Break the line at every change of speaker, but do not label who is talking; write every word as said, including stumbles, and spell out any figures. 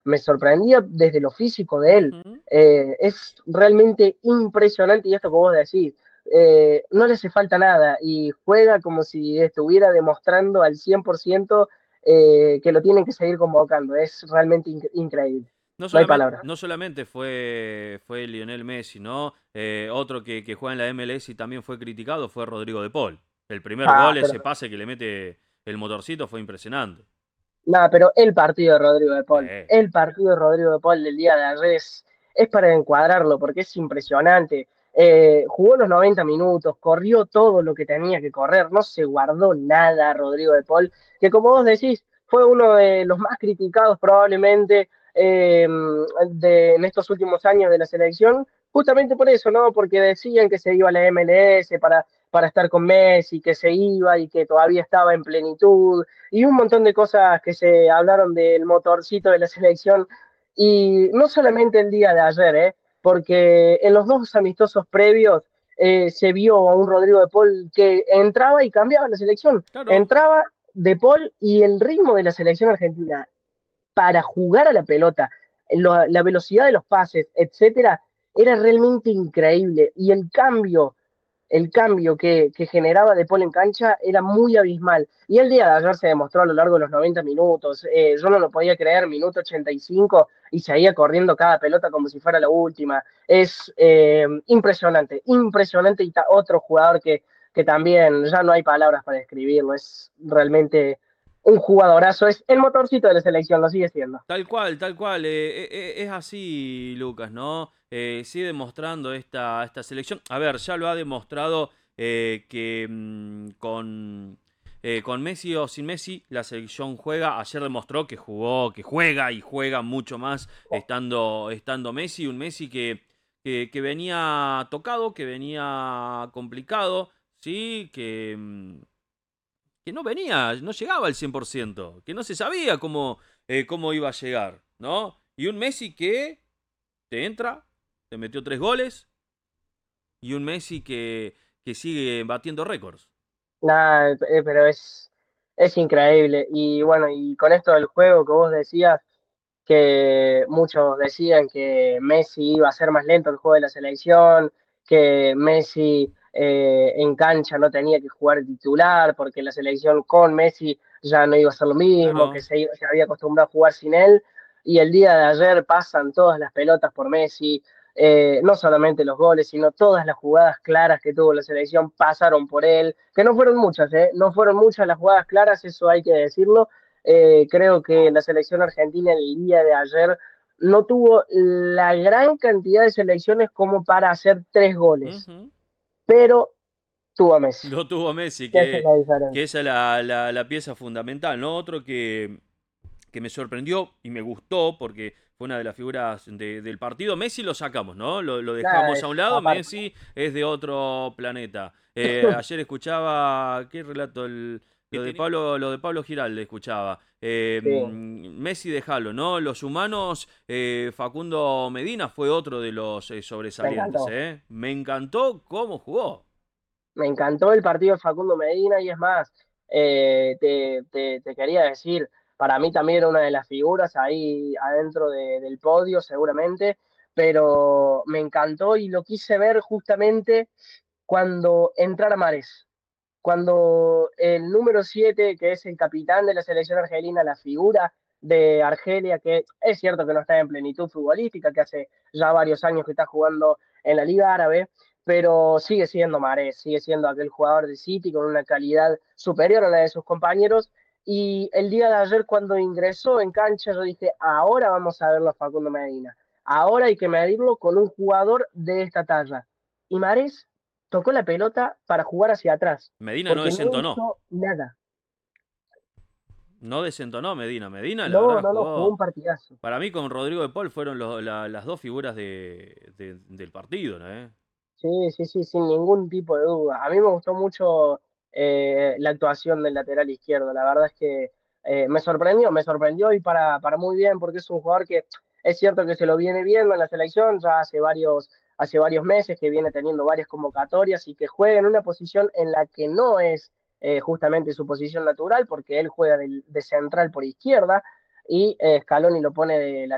me sorprendía desde lo físico de él.
Ujú.
Eh, es realmente impresionante y esto que vos decís, eh, no le hace falta nada y juega como si estuviera demostrando al cien por ciento eh, que lo tienen que seguir convocando. Es realmente in increíble.
No
No hay
solamente,
palabras.
no solamente fue, fue Lionel Messi, ¿no? Eh, otro que, que juega en la M L S y también fue criticado fue Rodrigo de Paul. El primer
Ah,
gol, ese
pero
pase que le mete el motorcito fue impresionante.
nada, pero el partido de Rodrigo de Paul,
Sí,
el partido de Rodrigo de Paul del día de ayer es, es para encuadrarlo porque es impresionante. Eh, jugó los noventa minutos, corrió todo lo que tenía que correr, no se guardó nada Rodrigo de Paul, que como vos decís, fue uno de los más criticados probablemente eh, de, en estos últimos años de la selección, justamente por eso, ¿no? Porque decían que se iba a la M L S para, para estar con Messi, que se iba y que todavía estaba en plenitud y un montón de cosas que se hablaron del motorcito de la selección, y no solamente el día de ayer, ¿eh? Porque en los dos amistosos previos eh, se vio a un Rodrigo de Paul que entraba y cambiaba la selección,
claro.
entraba de Paul y el ritmo de la selección argentina para jugar a la pelota, lo, la velocidad de los pases, etcétera, era realmente increíble y el cambio el cambio que, que generaba De Paul en cancha era muy abismal. Y el día de ayer se demostró a lo largo de los noventa minutos. Eh, yo no lo podía creer, minuto ochenta y cinco, y seguía corriendo cada pelota como si fuera la última. Es eh, impresionante, impresionante. Y otro jugador que, que también ya no hay palabras para describirlo. Es realmente un jugadorazo. Es el motorcito de la selección, lo sigue siendo.
Tal cual, tal cual. Eh, eh, eh, es así, Lucas, ¿no? Eh, sigue demostrando esta, esta selección. A ver, ya lo ha demostrado eh, que mm, con, eh, con Messi o sin Messi la selección juega. Ayer demostró que jugó, que juega y juega mucho más estando, estando Messi. Un Messi que, que, que venía tocado, que venía complicado, ¿sí? Que, mm, que no venía, no llegaba al cien por ciento, que no se sabía cómo, eh, cómo iba a llegar, ¿no? Y un Messi que te entra, te metió tres goles, y un Messi que, que sigue batiendo récords.
Nada, eh, pero es, es increíble. Y bueno, y con esto del juego que vos decías, que muchos decían que Messi iba a ser más lento el juego de la selección, que Messi eh, en cancha no tenía que jugar titular porque la selección con Messi ya no iba a ser lo mismo, que
Claro.
se, se había acostumbrado a jugar sin él. Y el día de ayer pasan todas las pelotas por Messi, eh, no solamente los goles, sino todas las jugadas claras que tuvo la selección pasaron por él, que no fueron muchas, ¿eh? No fueron muchas las jugadas claras, eso hay que decirlo. Eh, creo que la selección argentina el día de ayer no tuvo la gran cantidad de selecciones como para hacer tres goles,
Ujú.
pero tuvo a Messi.
Lo tuvo Messi,
Esa es
que,
la
que
diferencia.
esa es la, la, la pieza fundamental, ¿no? Otro que, que me sorprendió y me gustó porque fue una de las figuras de- del partido. Messi lo sacamos, ¿no? Lo, lo
Nada,
dejamos a un
es
lado.
aparte.
Messi es de otro planeta. Eh, ayer escuchaba, ¿qué relato? El, lo de Pablo, lo de Pablo Giralde escuchaba. Eh,
Sí,
Messi déjalo, ¿no? Los humanos, eh, Facundo Medina fue otro de los eh,
me
sobresalientes,
encantó.
¿eh? Me encantó cómo jugó.
Me encantó el partido de Facundo Medina y es más, eh, te, te, te, quería decir, para mí también era una de las figuras ahí adentro de, del podio seguramente, pero me encantó y lo quise ver justamente cuando entrara Mares. Cuando el número siete, que es el capitán de la selección argelina, la figura de Argelia, que es cierto que no está en plenitud futbolística, que hace ya varios años que está jugando en la Liga Árabe, pero sigue siendo Mahrez, sigue siendo aquel jugador de City con una calidad superior a la de sus compañeros. Y el día de ayer, cuando ingresó en cancha, yo dije, ahora vamos a verlo a Facundo Medina. Ahora hay que medirlo con un jugador de esta talla. Y Mahrez tocó la pelota para jugar hacia atrás,
Medina no
porque no
desentonó.
hizo nada.
No desentonó Medina. Medina, la
No,
verdad,
no, no, jugó
jugó.
un partidazo.
Para mí, con Rodrigo de Paul fueron los- la- las dos figuras de, de- del partido, ¿no? ¿Eh?
Sí, sí, sí, sin ningún tipo de duda. A mí me gustó mucho eh, la actuación del lateral izquierdo. La verdad es que eh, me sorprendió, me sorprendió y para, para muy bien, porque es un jugador que es cierto que se lo viene viendo en la selección ya hace varios, hace varios meses, que viene teniendo varias convocatorias y que juega en una posición en la que no es eh, justamente su posición natural, porque él juega de, de central por izquierda y eh, Scaloni lo pone de lateral